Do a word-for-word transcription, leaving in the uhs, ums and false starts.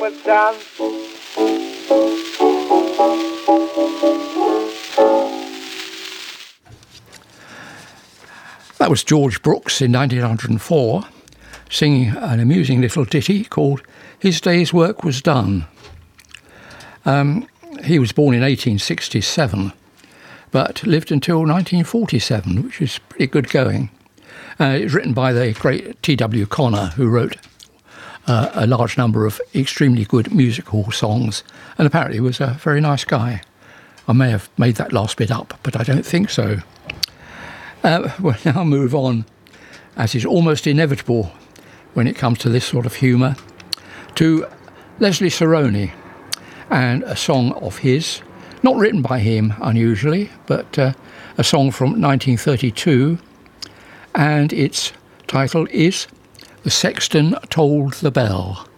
was done. That was George Brooks in nineteen oh four singing an amusing little ditty called His Day's Work Was Done. Um, he was born in eighteen sixty-seven but lived until nineteen forty-seven, which is pretty good going. Uh, it was written by the great T W Connor, who wrote uh, a large number of extremely good musical songs, and apparently was a very nice guy. I may have made that last bit up, but I don't think so. Uh, we'll now move on, as is almost inevitable when it comes to this sort of humour, to Leslie Saroni and a song of his, not written by him unusually, but uh, a song from nineteen thirty-two, and its title is The Sexton Tolled the Bell.